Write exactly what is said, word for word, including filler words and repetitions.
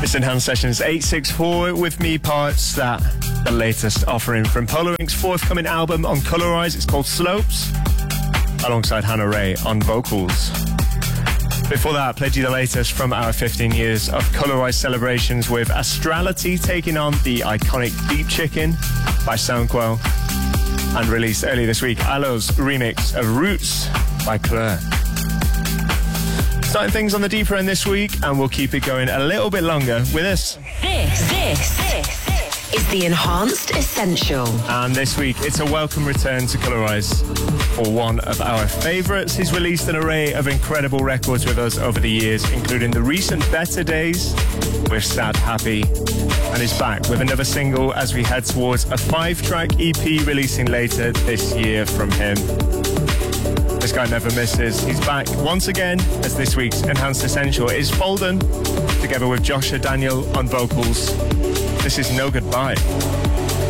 It's Enhanced Sessions eight six four with me, Parts. That the latest offering from Polar Ink's forthcoming album on Colorize. It's called Slopes, alongside Hannah Ray on vocals. Before that, I played you the latest from our fifteen years of Colorize celebrations, with Astrality taking on the iconic Deep Chicken by Soundquelle, and released earlier this week, Alo's remix of Roots by Claire. Starting things on the deeper end this week, and we'll keep it going a little bit longer with this. This, this, this is the Enhanced Essential. And this week, it's a welcome return to Colorize for one of our favourites. He's released an array of incredible records with us over the years, including the recent Better Days with Sad Happy, and is back with another single as we head towards a five-track E P releasing later this year from him. This guy never misses. He's back once again as this week's Enhanced Essential is Folden, together with Joshua Daniel on vocals. This is No Goodbye.